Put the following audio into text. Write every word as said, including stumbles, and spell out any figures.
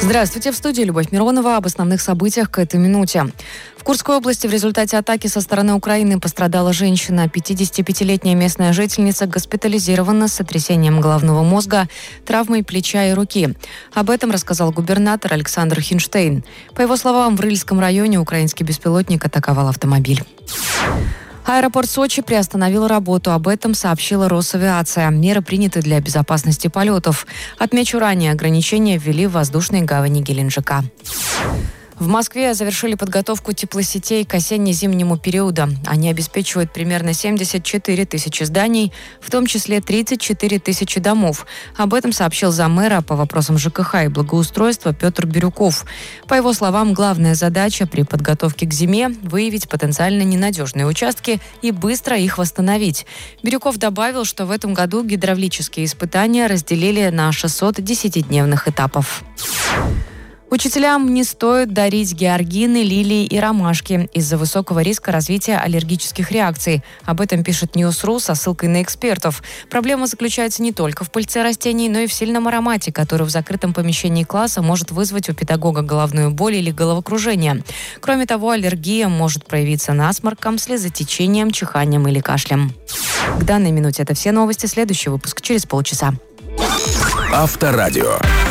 Здравствуйте, в студии Любовь Миронова. Об основных событиях к этой минуте. В Курской области в результате атаки со стороны Украины пострадала женщина. пятидесятипятилетняя местная жительница госпитализирована с сотрясением головного мозга, травмой плеча и руки. Об этом рассказал губернатор Александр Хинштейн. По его словам, в Рыльском районе украинский беспилотник атаковал автомобиль. Аэропорт Сочи приостановил работу. Об этом сообщила Росавиация. Меры приняты для безопасности полетов. Отмечу, ранее ограничения ввели в воздушной гавани Геленджика. В Москве завершили подготовку теплосетей к осенне-зимнему периоду. Они обеспечивают примерно семьдесят четыре тысячи зданий, в том числе тридцать четыре тысячи домов. Об этом сообщил заммэра по вопросам ЖКХ и благоустройства Петр Бирюков. По его словам, главная задача при подготовке к зиме – выявить потенциально ненадежные участки и быстро их восстановить. Бирюков добавил, что в этом году гидравлические испытания разделили на шестьсот десятидневных этапов. Учителям не стоит дарить георгины, лилии и ромашки из-за высокого риска развития аллергических реакций. Об этом пишет Ньюс точка ру со ссылкой на экспертов. Проблема заключается не только в пыльце растений, но и в сильном аромате, который в закрытом помещении класса может вызвать у педагога головную боль или головокружение. Кроме того, аллергия может проявиться насморком, слезотечением, чиханием или кашлем. К данной минуте это все новости. Следующий выпуск через полчаса. Авторадио.